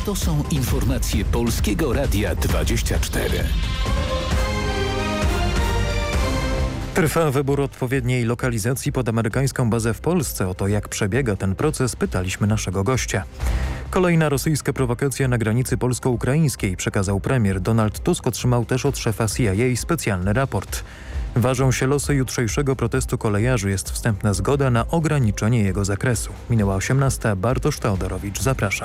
To są informacje Polskiego Radia 24. Trwa wybór odpowiedniej lokalizacji pod amerykańską bazę w Polsce. O to, jak przebiega ten proces, pytaliśmy naszego gościa. Kolejna rosyjska prowokacja na granicy polsko-ukraińskiej, przekazał premier. Donald Tusk otrzymał też od szefa CIA specjalny raport. Ważą się losy jutrzejszego protestu kolejarzy. Jest wstępna zgoda na ograniczenie jego zakresu. Minęła 18. Bartosz Teodorowicz. Zapraszam.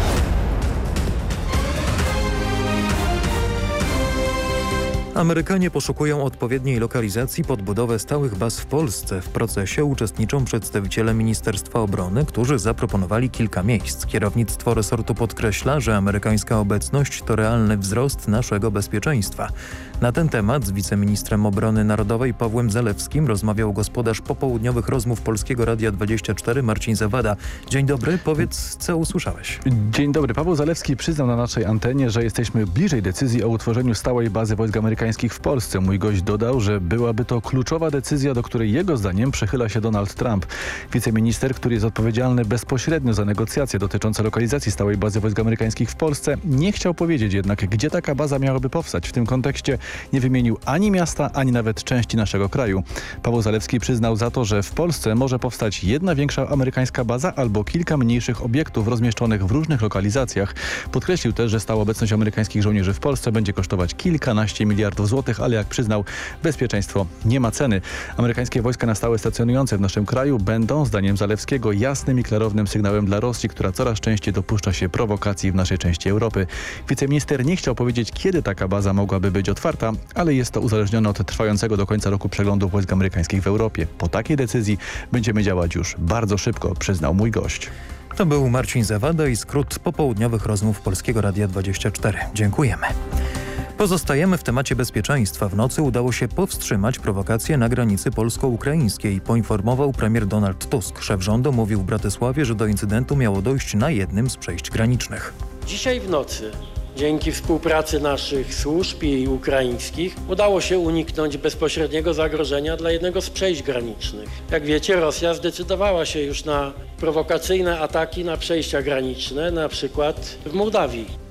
Amerykanie poszukują odpowiedniej lokalizacji pod budowę stałych baz w Polsce. W procesie uczestniczą przedstawiciele Ministerstwa Obrony, którzy zaproponowali kilka miejsc. Kierownictwo resortu podkreśla, że amerykańska obecność to realny wzrost naszego bezpieczeństwa. Na ten temat z wiceministrem obrony narodowej Pawłem Zalewskim rozmawiał gospodarz popołudniowych rozmów Polskiego Radia 24 Marcin Zawada. Dzień dobry, powiedz, co usłyszałeś. Dzień dobry. Paweł Zalewski przyznał na naszej antenie, że jesteśmy bliżej decyzji o utworzeniu stałej bazy wojsk amerykańskich w Polsce. Mój gość dodał, że byłaby to kluczowa decyzja, do której jego zdaniem przychyla się Donald Trump. Wiceminister, który jest odpowiedzialny bezpośrednio za negocjacje dotyczące lokalizacji stałej bazy wojsk amerykańskich w Polsce, nie chciał powiedzieć jednak, gdzie taka baza miałaby powstać. W tym kontekście nie wymienił ani miasta, ani nawet części naszego kraju. Paweł Zalewski przyznał za to, że w Polsce może powstać jedna większa amerykańska baza albo kilka mniejszych obiektów rozmieszczonych w różnych lokalizacjach. Podkreślił też, że stała obecność amerykańskich żołnierzy w Polsce będzie kosztować kilkanaście miliardów złotych, ale jak przyznał, bezpieczeństwo nie ma ceny. Amerykańskie wojska na stałe stacjonujące w naszym kraju będą, zdaniem Zalewskiego, jasnym i klarownym sygnałem dla Rosji, która coraz częściej dopuszcza się prowokacji w naszej części Europy. Wiceminister nie chciał powiedzieć, kiedy taka baza mogłaby być otwarta, ale jest to uzależnione od trwającego do końca roku przeglądu wojsk amerykańskich w Europie. Po takiej decyzji będziemy działać już bardzo szybko, przyznał mój gość. To był Marcin Zawada i skrót popołudniowych rozmów Polskiego Radia 24. Dziękujemy. Pozostajemy w temacie bezpieczeństwa. W nocy udało się powstrzymać prowokację na granicy polsko-ukraińskiej, poinformował premier Donald Tusk. Szef rządu mówił w Bratysławie, że do incydentu miało dojść na jednym z przejść granicznych. Dzisiaj w nocy, dzięki współpracy naszych służb i ukraińskich, udało się uniknąć bezpośredniego zagrożenia dla jednego z przejść granicznych. Jak wiecie, Rosja zdecydowała się już na prowokacyjne ataki na przejścia graniczne, na przykład w Mołdawii.